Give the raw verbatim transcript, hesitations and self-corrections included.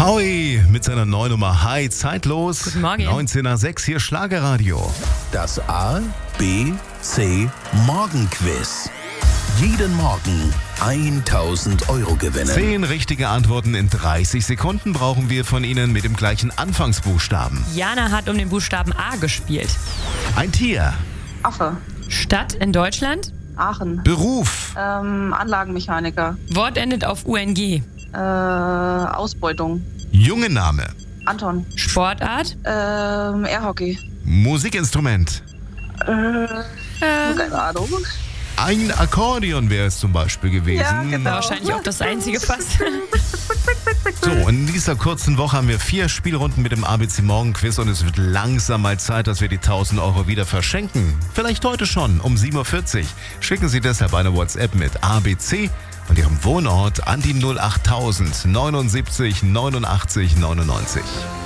Howie mit seiner neuen Nummer Hi, zeitlos. Guten Morgen. neunzehn nach sechs, hier Schlagerradio. Das A, B, C Morgenquiz. Jeden Morgen tausend Euro gewinnen. Zehn richtige Antworten in dreißig Sekunden brauchen wir von Ihnen mit dem gleichen Anfangsbuchstaben. Jana hat um den Buchstaben A gespielt. Ein Tier. Affe. Stadt in Deutschland. Aachen. Beruf. Ähm, Anlagenmechaniker. Wort endet auf U N G. Äh, Ausbeutung. Junge Name. Anton. Sportart. Ähm, Airhockey. Musikinstrument. Äh, keine Ahnung. Ein Akkordeon wäre es zum Beispiel gewesen. Ja, genau. Wahrscheinlich auch das einzige fast. So, in dieser kurzen Woche haben wir vier Spielrunden mit dem A B C Morgenquiz und es wird langsam mal Zeit, dass wir die tausend Euro wieder verschenken. Vielleicht heute schon um sieben Uhr vierzig. Schicken Sie deshalb eine WhatsApp mit A B C und Ihrem Wohnort an die null acht null null neunundsiebzig neunundachtzig neunundneunzig.